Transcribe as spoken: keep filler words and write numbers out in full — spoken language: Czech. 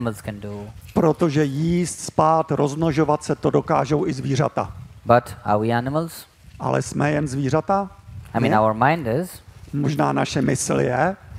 animals can do. Protože jíst, spát, rozmnožovat se, to dokážou i zvířata. But are we animals? Ale jsme jen zvířata? I mean, Ne? our mind is, Možná naše mysl je,